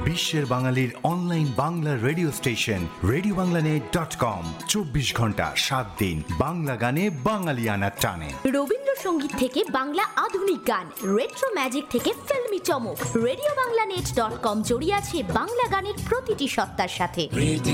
বিশ্বের বাঙালির online Bangla radio station রেডিওবাংলানেট.com 24 ঘন্টা 7 দিন বাংলা গানে বাঙালিয়ানা টানে। রবীন্দ্রসঙ্গীত থেকে বাংলা আধুনিক গান, রেট্রো ম্যাজিক থেকে ফিল্মি চমক, রেডিওবাংলানেট.com জড়িয়ে আছে বাংলা গানের প্রতিটি সত্তার সাথে।